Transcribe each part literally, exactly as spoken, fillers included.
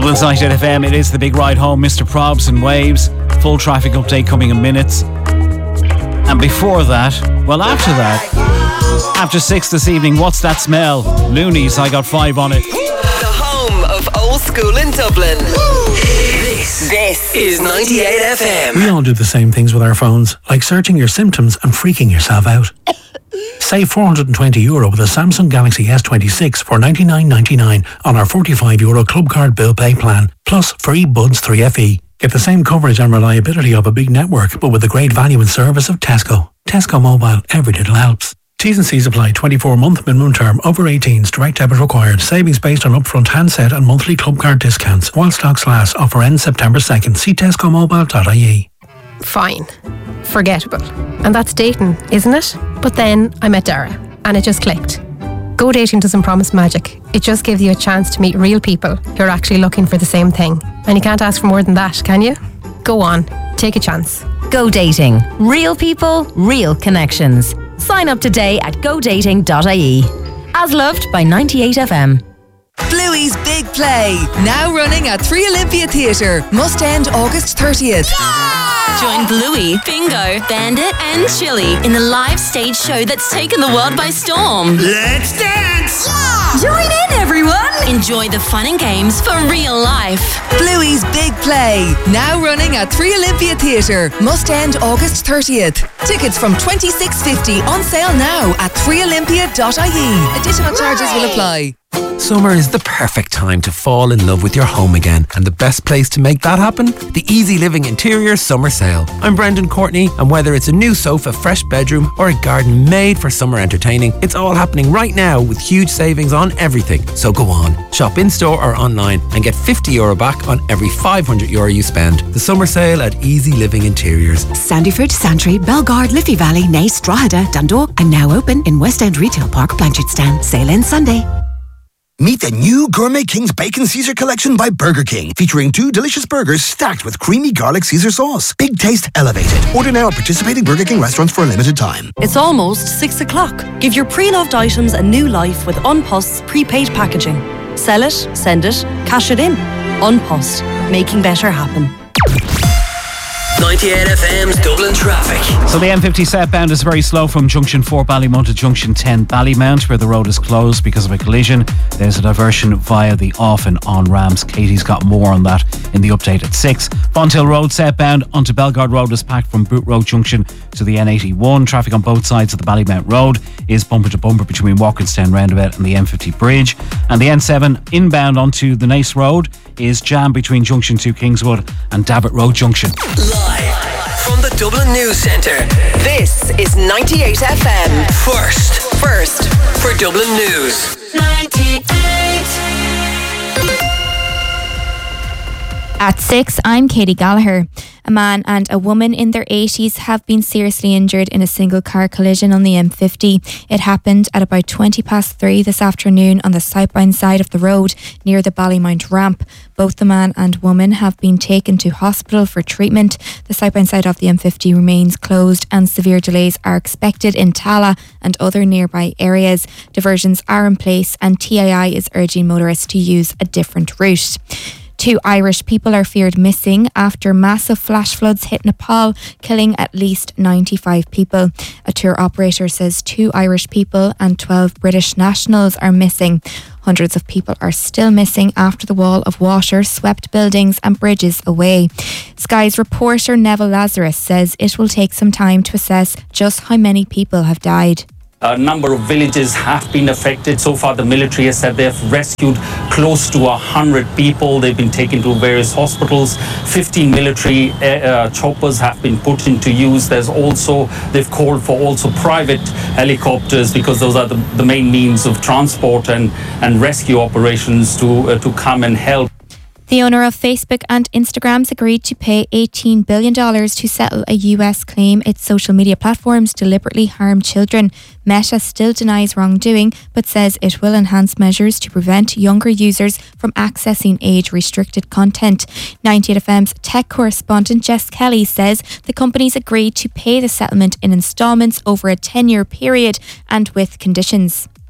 Dublin's ninety-eight F M, it is the big ride home. Mister Probs and Waves. Full traffic update coming in minutes. And before that, well, after that, after six this evening, what's that smell? Loonies, I got five on it. The home of old school in Dublin. This, this is ninety-eight F M. We all do the same things with our phones, like searching your symptoms and freaking yourself out. Save four hundred twenty euro with a Samsung Galaxy S twenty-six for ninety-nine ninety-nine on our forty-five euro club card bill pay plan, plus free Buds three F E. Get the same coverage and reliability of a big network, but with the great value and service of Tesco. Tesco Mobile, every little helps. T's and C's apply. twenty-four month minimum term. Over eighteens. Direct debit required. Savings based on upfront handset and monthly club card discounts. While stocks last. Offer ends September second. See tesco mobile dot I E. Fine. Forgettable. And that's dating, isn't it? But then I met Dara and it just clicked. Go Dating doesn't promise magic. It just gives you a chance to meet real people who are actually looking for the same thing. And you can't ask for more than that, can you? Go on. Take a chance. Go Dating. Real people, real connections. Sign up today at go dating dot I E. As loved by ninety-eight F M. Bluey's Big Play, now running at Three Olympia Theatre. Must end August thirtieth. Join Bluey, Bingo, Bandit and Chili in the live stage show that's taken the world by storm. Let's dance! Yeah! Join in, everyone! Enjoy the fun and games for real life. Bluey's Big Play, now running at Three Olympia Theatre. Must end August thirtieth. Tickets from twenty-six fifty on sale now at three olympia dot I E. Additional charges will apply. Summer is the perfect time to fall in love with your home again, and the best place to make that happen? The Easy Living Interior Summer Sale. I'm Brendan Courtney, and whether it's a new sofa, fresh bedroom, or a garden made for summer entertaining, it's all happening right now with huge savings on everything. So go on, shop in store or online and get fifty euro back on every five hundred euro you spend. The Summer Sale at Easy Living Interiors. Sandyford, Santry, Belgard, Liffey Valley, Naas, Drogheda, Dundalk, and now open in West End Retail Park, Blanchardstown. Sale ends Sunday. Meet the new Gourmet King's Bacon Caesar Collection by Burger King, featuring two delicious burgers stacked with creamy garlic Caesar sauce. Big taste elevated. Order now at participating Burger King restaurants for a limited time. It's almost six o'clock. Give your pre-loved items a new life with Unpost prepaid packaging. Sell it, send it, cash it in. Unpost, making better happen. ninety-eight F M's Dublin traffic. So the M fifty southbound is very slow from Junction four Ballymount to Junction ten Ballymount, where the road is closed because of a collision. There's a diversion via the off and on ramps. Katie's got more on that in the update at six. Fonthill Road southbound onto Belgard Road is packed from Boot Road Junction to the N eighty-one. Traffic on both sides of the Ballymount Road is bumper to bumper between Walkinstown Roundabout and the M fifty Bridge. And the N seven inbound onto the Naas Road is jammed between Junction two Kingswood and Davit Road Junction. Live from the Dublin News Centre, this is ninety-eight F M. First, first for Dublin News. ninety-eight. At six, I'm Katie Gallagher. A man and a woman in their eighties have been seriously injured in a single car collision on the M fifty. It happened at about twenty past three this afternoon on the southbound side of the road near the Ballymount ramp. Both the man and woman have been taken to hospital for treatment. The southbound side of the M fifty remains closed and severe delays are expected in Tala and other nearby areas. Diversions are in place and T A I is urging motorists to use a different route. Two Irish people are feared missing after massive flash floods hit Nepal, killing at least ninety-five people. A tour operator says two Irish people and twelve British nationals are missing. Hundreds of people are still missing after the wall of water swept buildings and bridges away. Sky's reporter Neville Lazarus says it will take some time to assess just how many people have died. A number of villages have been affected. So far, the military has said they've rescued close to one hundred people. They've been taken to various hospitals. fifteen military uh, uh, choppers have been put into use. There's also, they've called for also private helicopters because those are the, the main means of transport and, and rescue operations to, uh, to come and help. The owner of Facebook and Instagram's agreed to pay eighteen billion dollars to settle a U S claim its social media platforms deliberately harm children. Meta still denies wrongdoing, but says it will enhance measures to prevent younger users from accessing age-restricted content. ninety-eight F M's tech correspondent Jess Kelly says the companies agreed to pay the settlement in instalments over a ten-year period and with conditions.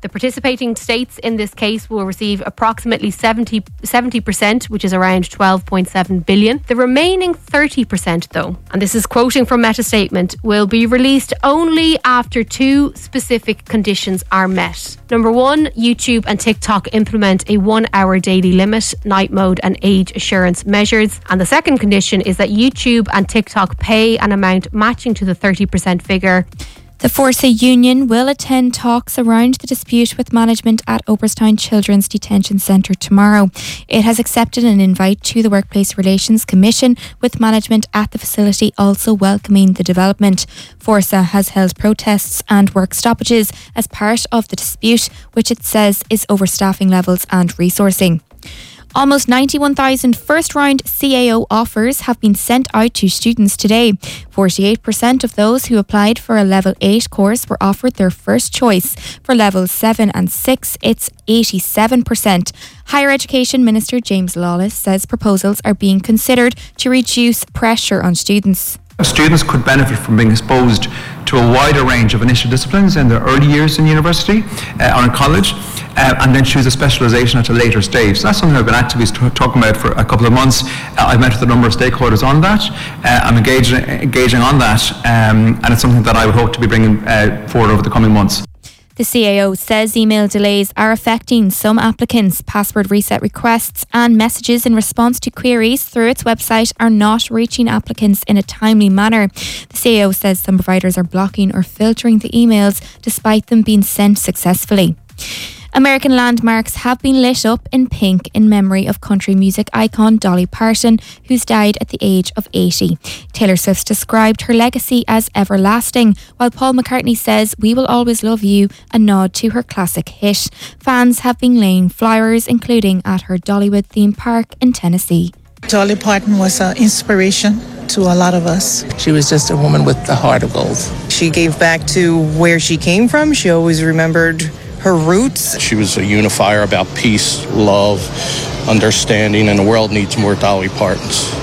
The participating states in this case will receive approximately seventy, seventy percent, which is around twelve point seven billion. The remaining thirty percent, though, and this is quoting from Meta statement, will be released only after two specific conditions are met. Number one, YouTube and TikTok implement a one-hour daily limit, night mode and age assurance measures. And the second condition is that YouTube and TikTok pay an amount matching to the thirty percent figure. The Forsa Union will attend talks around the dispute with management at Oberstown Children's Detention Centre tomorrow. It has accepted an invite to the Workplace Relations Commission, with management at the facility also welcoming the development. Forsa has held protests and work stoppages as part of the dispute, which it says is overstaffing levels and resourcing. Almost ninety-one thousand first-round C A O offers have been sent out to students today. forty-eight percent of those who applied for a Level eight course were offered their first choice. For Levels seven and six, it's eighty-seven percent. Higher Education Minister James Lawless says proposals are being considered to reduce pressure on students. Students could benefit from being exposed to a wider range of initial disciplines in their early years in university uh, or in college, uh, and then choose a specialisation at a later stage. So that's something I've been actively st- talking about for a couple of months. Uh, I've met with a number of stakeholders on that. Uh, I'm engaging, engaging on that, um, and it's something that I would hope to be bringing uh, forward over the coming months. The C A O says email delays are affecting some applicants. Password reset requests and messages in response to queries through its website are not reaching applicants in a timely manner. The C A O says some providers are blocking or filtering the emails despite them being sent successfully. American landmarks have been lit up in pink in memory of country music icon Dolly Parton, who's died at the age of eighty. Taylor Swift described her legacy as everlasting, while Paul McCartney says "We Will Always Love You," a nod to her classic hit. Fans have been laying flowers, including at her Dollywood theme park in Tennessee. Dolly Parton was an inspiration to a lot of us. She was just a woman with the heart of gold. She gave back to where she came from. She always remembered her roots. She was a unifier about peace, love, understanding, and the world needs more Dolly Partons.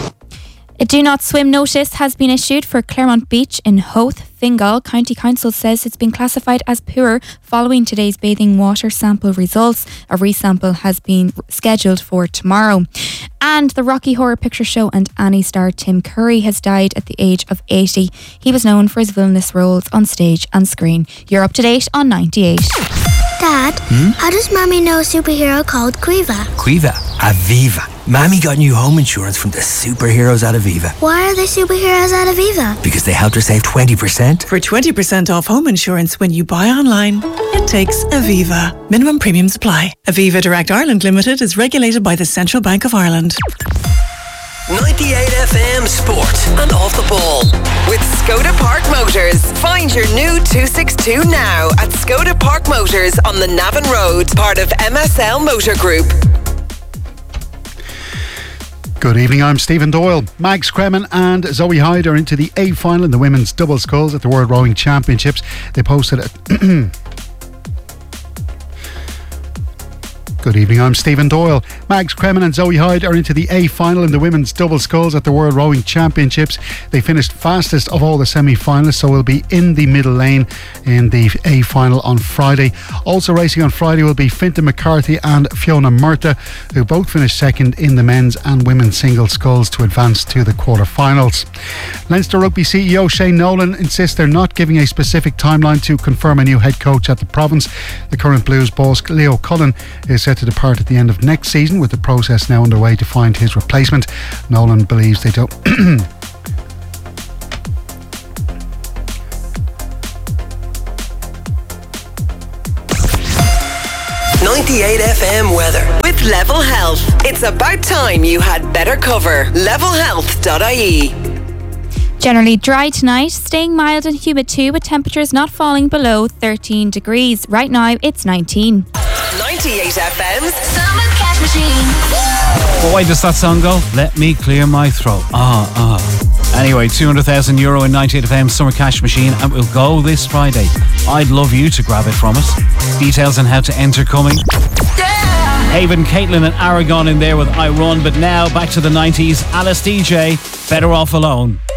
A do not swim notice has been issued for Claremont Beach in Howth, Fingal. County Council says it's been classified as poor following today's bathing water sample results. A resample has been scheduled for tomorrow. And the Rocky Horror Picture Show and Annie star Tim Curry has died at the age of eighty. He was known for his villainous roles on stage and screen. You're up to date on ninety-eight. Dad, hmm? How does Mommy know a superhero called Quiva? Quiva? Aviva. Mommy got new home insurance from the superheroes at Aviva. Why are they superheroes at Aviva? Because they helped her save twenty percent. For twenty percent off home insurance when you buy online, it takes Aviva. Minimum premiums apply. Aviva Direct Ireland Limited is regulated by the Central Bank of Ireland. ninety-eight F M Sport and Off the Ball. With Skoda Park Motors. Find your new two sixty-two now at Skoda Park Motors on the Navan Road, part of M S L Motor Group. Good evening, I'm Stephen Doyle. Mags Kremen and Zoe Hyde are into the A final in the women's double sculls at the World Rowing Championships. They posted a Good evening, I'm Stephen Doyle. Mags Kremen and Zoe Hyde are into the A final in the women's double sculls at the World Rowing Championships. They finished fastest of all the semi-finalists, so will be in the middle lane in the A final on Friday. Also racing on Friday will be Fintan McCarthy and Fiona Murtagh, who both finished second in the men's and women's single sculls to advance to the quarter-finals. Leinster Rugby C E O Shane Nolan insists they're not giving a specific timeline to confirm a new head coach at the province. The current Blues boss Leo Cullen is set to depart at the end of next season, with the process now underway to find his replacement. Nolan believes they don't ninety-eight F M weather with Level Health. It's about time you had better cover. level health dot I E. Generally dry tonight, staying mild and humid too, with temperatures not falling below thirteen degrees. Right now it's nineteen. ninety-eight F M's Summer Cash Machine. Boy, does that song go? Let me clear my throat. Ah, ah. Anyway, two hundred thousand euro in ninety-eight F M Summer Cash Machine, and we'll go this Friday. I'd love you to grab it from us. Details on how to enter coming. Yeah! Haven, Caitlin and Aragon in there with I Run, but now back to the nineties. Alice D J, Better Off Alone.